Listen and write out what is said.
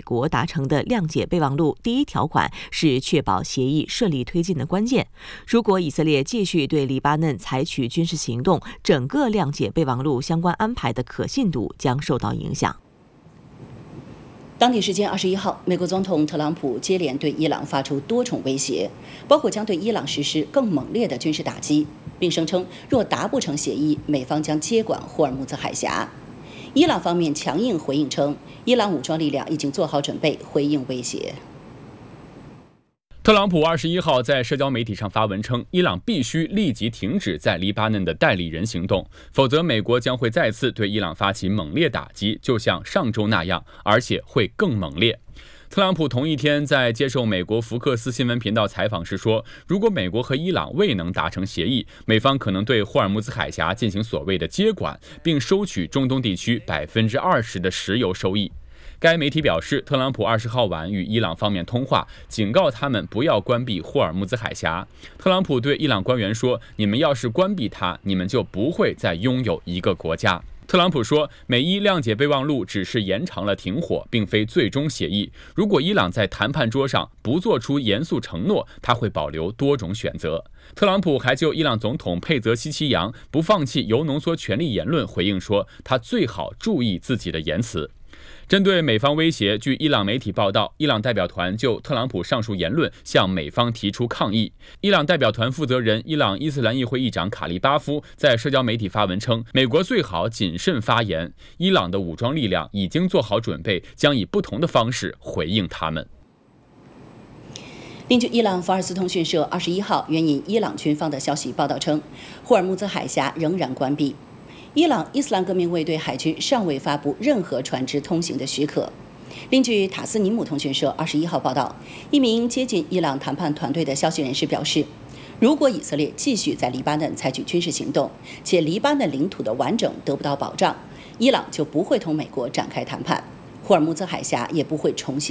国达成的谅解备忘录第一条款是确保协议顺利推进的关键。如果以色列继续对黎巴嫩采取军事行动，整个谅解备忘录相关安排的可信度将受到影响。 当地时间21号，美国总统特朗普接连对伊朗发出多重威胁，包括将对伊朗实施更猛烈的军事打击，并声称若达不成协议，美方将接管霍尔木兹海峡。伊朗方面强硬回应称，伊朗武装力量已经做好准备回应威胁。 特朗普21号在社交媒体上发文称，伊朗必须立即停止在黎巴嫩的代理人行动，否则美国将会再次对伊朗发起猛烈打击，就像上周那样，而且会更猛烈。特朗普同一天在接受美国福克斯新闻频道采访时说，如果美国和伊朗未能达成协议，美方可能对霍尔木兹海峡进行所谓的接管，并收取中东地区20%的石油收益。该媒体表示，特朗普20号晚与伊朗方面通话，警告他们不要关闭霍尔木兹海峡。特朗普对伊朗官员说，你们要是关闭它，你们就不会再拥有一个国家。特朗普说，美伊谅解备忘录只是延长了停火，并非最终协议。如果伊朗在谈判桌上不做出严肃承诺，他会保留多种选择。特朗普还就伊朗总统佩泽西奇扬不放弃铀浓缩权利言论回应说，他最好注意自己的言辞。针对美方威胁，据伊朗媒体报道，伊朗代表团就特朗普上述言论向美方提出抗议。伊朗代表团负责人伊朗伊斯兰议会议长卡利巴夫在社交媒体发文称，美国最好谨慎发言，伊朗的武装力量已经做好准备，将以不同的方式回应他们。 另据伊朗福尔斯通讯社21号援引伊朗军方的消息报道称，霍尔木兹海峡仍然关闭。伊朗伊斯兰革命卫队海军尚未发布任何船只通行的许可。另据塔斯尼姆通讯社21号报道，一名接近伊朗谈判团队的消息人士表示，如果以色列继续在黎巴嫩采取军事行动，且黎巴嫩领土的完整得不到保障，伊朗就不会同美国展开谈判，霍尔木兹海峡也不会重新